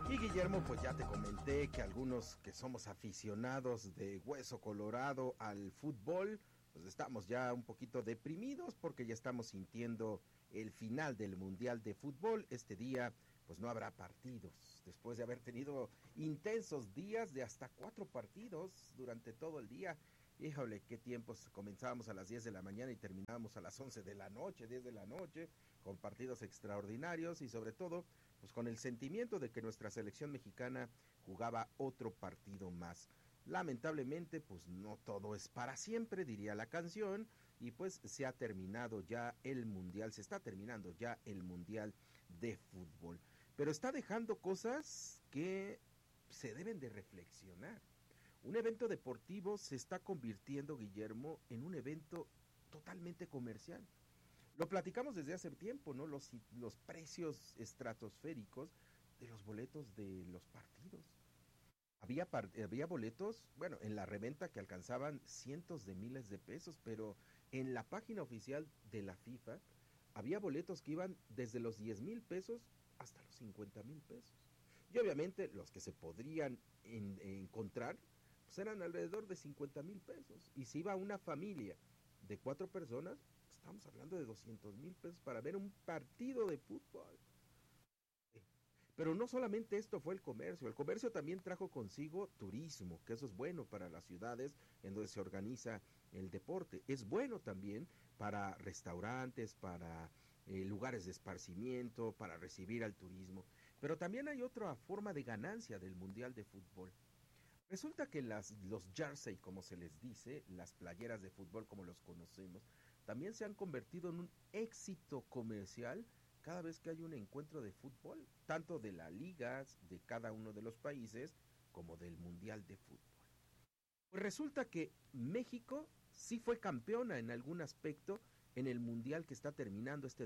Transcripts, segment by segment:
Y Guillermo, pues ya te comenté que algunos que somos aficionados de hueso colorado al fútbol, pues estamos ya un poquito deprimidos porque ya estamos sintiendo el final del Mundial de Fútbol. Este día pues no habrá partidos, después de haber tenido intensos días de hasta 4 partidos durante todo el día. Híjole, qué tiempos, comenzábamos a las 10 de la mañana y terminábamos a las 11 de la noche, 10 de la noche, con partidos extraordinarios y sobre todo, pues con el sentimiento de que nuestra selección mexicana jugaba otro partido más. Lamentablemente, pues no todo es para siempre, diría la canción, y pues se ha terminado ya el Mundial, se está terminando ya el Mundial de Fútbol. Pero está dejando cosas que se deben de reflexionar. Un evento deportivo se está convirtiendo, Guillermo, en un evento totalmente comercial. Lo platicamos desde hace tiempo, ¿no? Los precios estratosféricos de los boletos de los partidos. Había boletos, bueno, en la reventa que alcanzaban cientos de miles de pesos, pero en la página oficial de la FIFA había boletos que iban desde los 10,000 pesos hasta los 50,000 pesos. Y obviamente los que se podrían encontrar pues eran alrededor de 50,000 pesos. Y si iba una familia de 4 personas, estamos hablando de 200,000 pesos para ver un partido de fútbol. Pero no solamente esto fue el comercio también trajo consigo turismo, que eso es bueno para las ciudades en donde se organiza el deporte. Es bueno también para restaurantes, para lugares de esparcimiento, para recibir al turismo. Pero también hay otra forma de ganancia del Mundial de Fútbol. Resulta que los jersey, como se les dice, las playeras de fútbol como los conocemos, también se han convertido en un éxito comercial cada vez que hay un encuentro de fútbol, tanto de las ligas de cada uno de los países como del Mundial de Fútbol. Pues resulta que México sí fue campeona en algún aspecto en el Mundial que está terminando este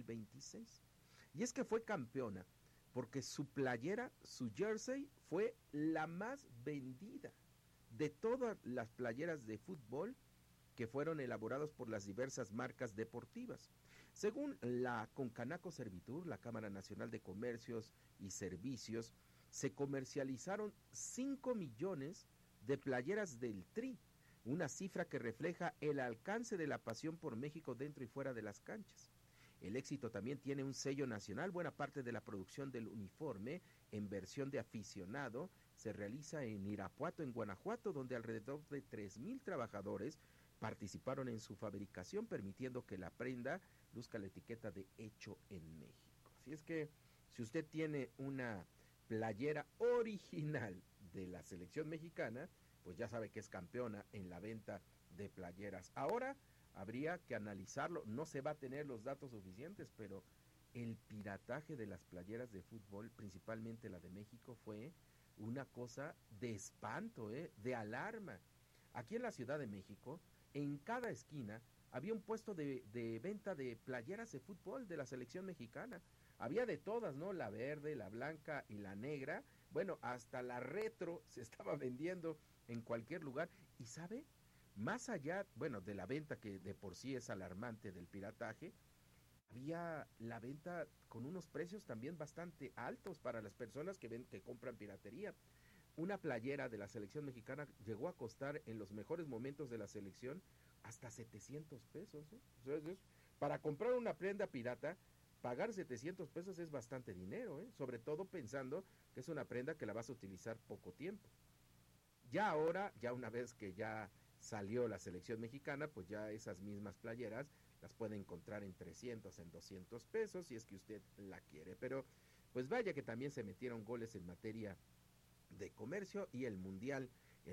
2026. Y es que fue campeona porque su playera, su jersey, fue la más vendida de todas las playeras de fútbol que fueron elaborados por las diversas marcas deportivas. Según la Concanaco Servitur, la Cámara Nacional de Comercios y Servicios, se comercializaron 5 millones de playeras del Tri, una cifra que refleja el alcance de la pasión por México dentro y fuera de las canchas. El éxito también tiene un sello nacional. Buena parte de la producción del uniforme en versión de aficionado se realiza en Irapuato, en Guanajuato, donde alrededor de 3,000 trabajadores participaron en su fabricación, permitiendo que la prenda luzca la etiqueta de hecho en México. Así es que si usted tiene una playera original de la selección mexicana, pues ya sabe que es campeona en la venta de playeras. Ahora habría que analizarlo, no se va a tener los datos suficientes, pero el pirataje de las playeras de fútbol, principalmente la de México, fue una cosa de espanto, de alarma. Aquí en la Ciudad de México, en cada esquina, había un puesto de venta de playeras de fútbol de la selección mexicana. Había de todas, ¿no? La verde, la blanca y la negra. Bueno, hasta la retro se estaba vendiendo en cualquier lugar. ¿Y sabe? Más allá, bueno, de la venta que de por sí es alarmante del pirataje, había la venta con unos precios también bastante altos para las personas que compran piratería. Una playera de la selección mexicana llegó a costar en los mejores momentos de la selección hasta 700 pesos. Entonces, para comprar una prenda pirata, pagar 700 pesos es bastante dinero, sobre todo pensando que es una prenda que la vas a utilizar poco tiempo. Ya ahora, ya una vez que ya salió la selección mexicana, pues ya esas mismas playeras las puede encontrar en 300, en 200 pesos, si es que usted la quiere. Pero pues vaya que también se metieron goles en materia de comercio y el mundial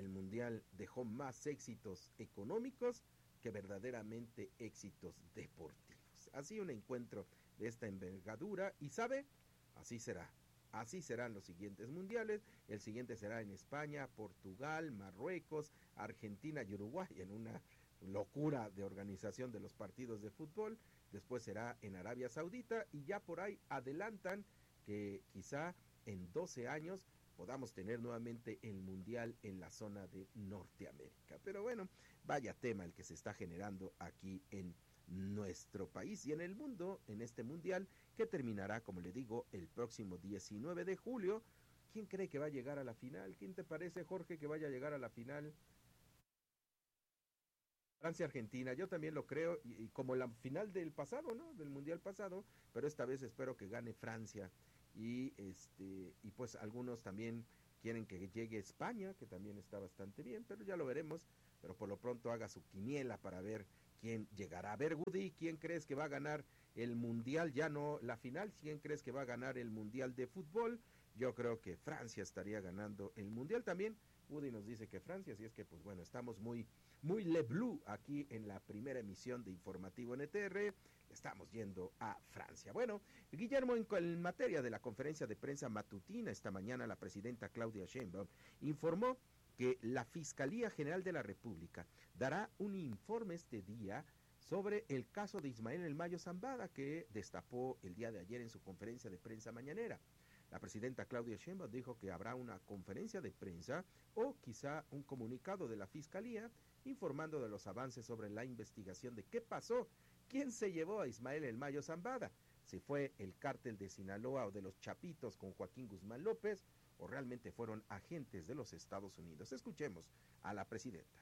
dejó más éxitos económicos que verdaderamente éxitos deportivos. Así un encuentro de esta envergadura y sabe, así será. Así serán los siguientes mundiales. El siguiente será en España, Portugal, Marruecos, Argentina y Uruguay, en una locura de organización de los partidos de fútbol. Después será en Arabia Saudita y ya por ahí adelantan que quizá en 12 años podamos tener nuevamente el mundial en la zona de Norteamérica. Pero bueno, vaya tema el que se está generando aquí en nuestro país y en el mundo, en este mundial que terminará, como le digo, el próximo 19 de julio ¿quién cree que va a llegar a la final? ¿Quién te parece, Jorge, que vaya a llegar a la final? Francia-Argentina, yo también lo creo, y como la final del pasado, ¿no? Del mundial pasado, pero esta vez espero que gane Francia. Y pues algunos también quieren que llegue España, que también está bastante bien, pero ya lo veremos. Pero por lo pronto haga su quiniela para ver quién llegará. A ver, Woody, ¿quién crees que va a ganar el mundial? Ya no la final, ¿quién crees que va a ganar el mundial de fútbol? Yo creo que Francia estaría ganando el mundial también. Woody nos dice que Francia, así es que pues bueno, estamos muy Le Blue aquí en la primera emisión de Informativo NTR. Estamos yendo a Francia. Bueno, Guillermo, en materia de la conferencia de prensa matutina esta mañana, la presidenta Claudia Sheinbaum informó que la Fiscalía General de la República dará un informe este día sobre el caso de Ismael El Mayo Zambada, que destapó el día de ayer en su conferencia de prensa mañanera. La presidenta Claudia Sheinbaum dijo que habrá una conferencia de prensa o quizá un comunicado de la Fiscalía informando de los avances sobre la investigación de qué pasó, quién se llevó a Ismael El Mayo Zambada, si fue el cártel de Sinaloa o de los Chapitos con Joaquín Guzmán López o realmente fueron agentes de los Estados Unidos. Escuchemos a la presidenta.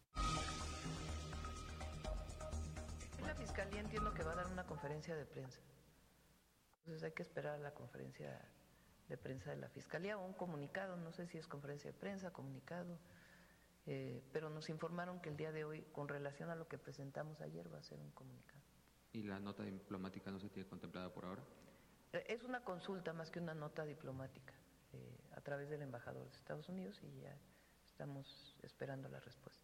La Fiscalía entiendo que va a dar una conferencia de prensa. Entonces hay que esperar a la conferencia de prensa de la Fiscalía o un comunicado, no sé si es conferencia de prensa, comunicado, pero nos informaron que el día de hoy, con relación a lo que presentamos ayer, va a ser un comunicado. ¿Y la nota diplomática no se tiene contemplada por ahora? Es una consulta más que una nota diplomática a través del embajador de Estados Unidos y ya estamos esperando la respuesta.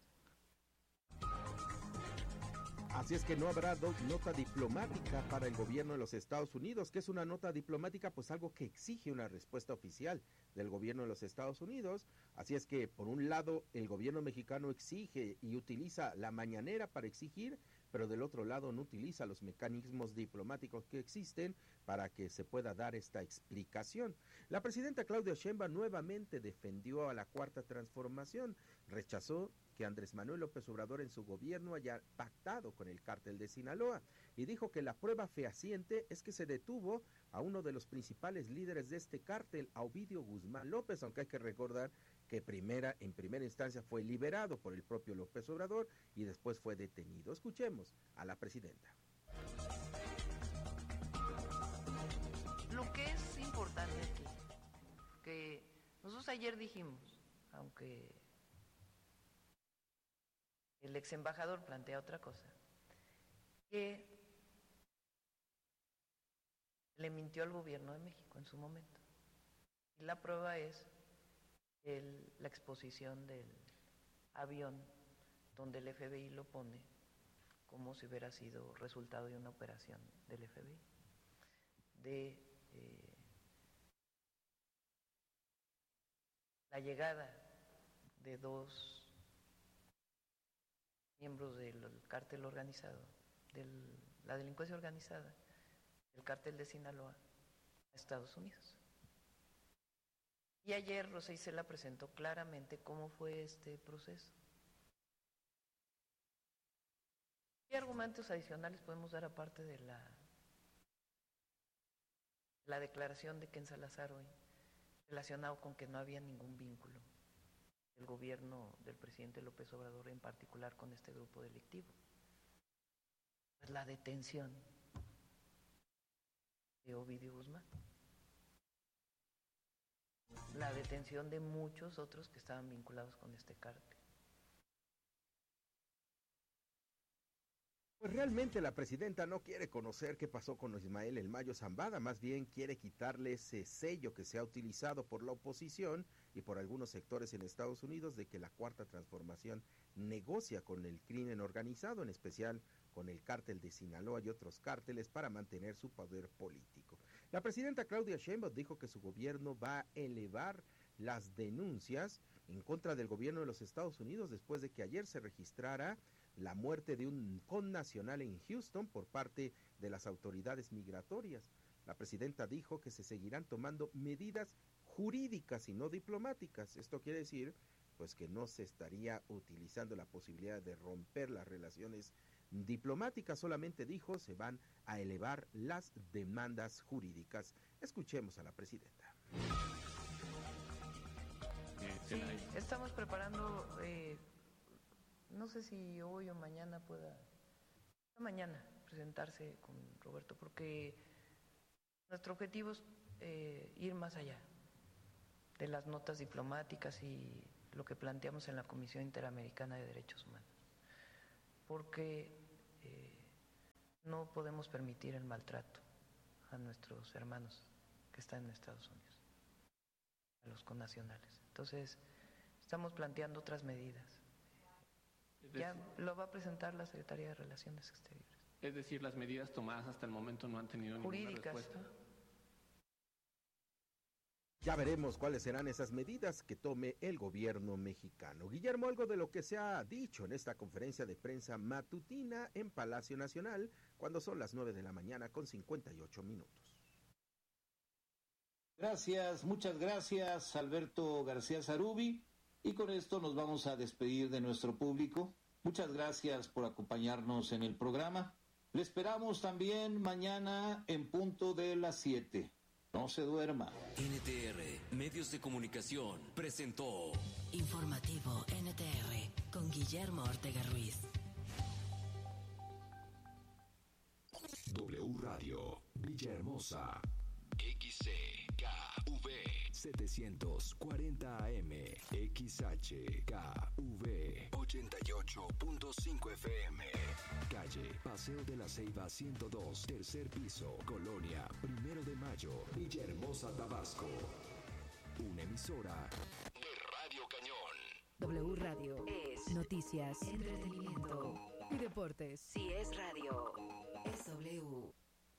Así es que no habrá nota diplomática para el gobierno de los Estados Unidos. ¿Qué es una nota diplomática? Pues algo que exige una respuesta oficial del gobierno de los Estados Unidos. Así es que, por un lado, el gobierno mexicano exige y utiliza la mañanera para exigir, pero del otro lado no utiliza los mecanismos diplomáticos que existen para que se pueda dar esta explicación. La presidenta Claudia Sheinbaum nuevamente defendió a la Cuarta Transformación, rechazó que Andrés Manuel López Obrador en su gobierno haya pactado con el cártel de Sinaloa y dijo que la prueba fehaciente es que se detuvo a uno de los principales líderes de este cártel, a Ovidio Guzmán López, aunque hay que recordar que en primera instancia fue liberado por el propio López Obrador y después fue detenido. Escuchemos a la presidenta. Lo que es importante aquí, que nosotros ayer dijimos, aunque el ex embajador plantea otra cosa, que le mintió al gobierno de México en su momento. Y la prueba es la exposición del avión donde el FBI lo pone como si hubiera sido resultado de una operación del FBI, de la llegada de dos miembros del cártel organizado, de la delincuencia organizada, del cártel de Sinaloa, a Estados Unidos. Y ayer Rosa Isela presentó claramente cómo fue este proceso. ¿Qué argumentos adicionales podemos dar aparte de la declaración de Ken Salazar hoy, relacionado con que no había ningún vínculo del gobierno del presidente López Obrador, en particular con este grupo delictivo? Pues la detención de Ovidio Guzmán, la detención de muchos otros que estaban vinculados con este cártel. Pues realmente la presidenta no quiere conocer qué pasó con Ismael El Mayo Zambada, más bien quiere quitarle ese sello que se ha utilizado por la oposición y por algunos sectores en Estados Unidos de que la Cuarta Transformación negocia con el crimen organizado, en especial con el cártel de Sinaloa y otros cárteles para mantener su poder político. La presidenta Claudia Sheinbaum dijo que su gobierno va a elevar las denuncias en contra del gobierno de los Estados Unidos después de que ayer se registrara la muerte de un connacional en Houston por parte de las autoridades migratorias. La presidenta dijo que se seguirán tomando medidas jurídicas y no diplomáticas. Esto quiere decir, pues, que no se estaría utilizando la posibilidad de romper las relaciones diplomáticas, solamente dijo se van a elevar las demandas jurídicas. Escuchemos a la presidenta. Sí, estamos preparando, no sé si hoy o mañana mañana presentarse con Roberto, porque nuestro objetivo es ir más allá de las notas diplomáticas y lo que planteamos en la Comisión Interamericana de Derechos Humanos, porque no podemos permitir el maltrato a nuestros hermanos que están en Estados Unidos, a los connacionales. Entonces, estamos planteando otras medidas. Ya lo va a presentar la Secretaría de Relaciones Exteriores. Es decir, las medidas tomadas hasta el momento no han tenido ninguna respuesta. Ya veremos cuáles serán esas medidas que tome el gobierno mexicano. Guillermo, algo de lo que se ha dicho en esta conferencia de prensa matutina en Palacio Nacional, cuando son las 9 de la mañana con 58 minutos. Gracias, muchas gracias, Alberto García Zarubi. Y con esto nos vamos a despedir de nuestro público. Muchas gracias por acompañarnos en el programa. Le esperamos también mañana en punto de las 7. No se duerma. NTR, Medios de Comunicación, presentó Informativo NTR con Guillermo Ortega Ruiz. W Radio, Villahermosa. XCKV 740 AM, XHKV 88.5 FM. Calle Paseo de la Ceiba 102, tercer piso, Colonia, 1 de Mayo, Villahermosa, Tabasco. Una emisora de Radio Cañón. W Radio es noticias, entretenimiento y deportes. Si es radio, es W.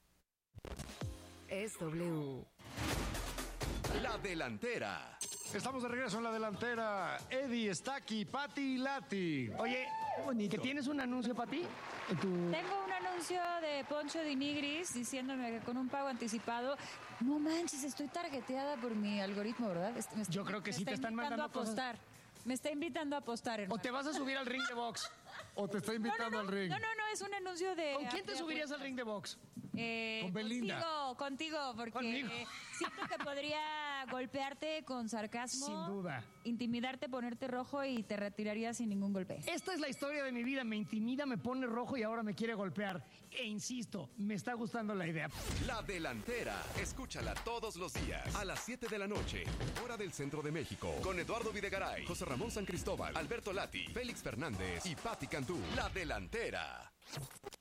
Es W. La Delantera. Estamos de regreso en La Delantera. Eddie está aquí, Pati y Lati. Oye, ¿que tienes un anuncio para ti? Tengo un anuncio de Poncho de Nigris diciéndome que con un pago anticipado, no manches, estoy targeteada por mi algoritmo, ¿verdad? Yo creo que sí te están mandando a apostar. Me está invitando a apostar, hermano. ¿O te vas a subir al ring de box? ¿O te está invitando al ring? No, es un anuncio de... ¿Con quién te subirías al ring de box? Con Belinda. Contigo, porque ¿Conmigo? Siento que podría golpearte con sarcasmo. Sin duda. Intimidarte, ponerte rojo y te retiraría sin ningún golpe. Esta es la historia de mi vida. Me intimida, me pone rojo y ahora me quiere golpear. E insisto, me está gustando la idea. La Delantera. Escúchala todos los días a las 7 de la noche, hora del Centro de México. Con Eduardo Videgaray, José Ramón San Cristóbal, Alberto Lati, Félix Fernández y Pati Cantú. La Delantera.